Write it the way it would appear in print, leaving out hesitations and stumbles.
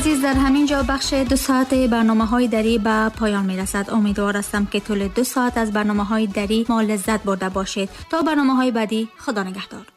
عزیز، در همین جا بخش 2 ساعت برنامه‌های دری به پایان می‌رسد. امیدوار هستم که طول 2 ساعت از برنامه‌های دری ما لذت برده باشید. تا برنامه‌های بعدی، خدا نگهدار.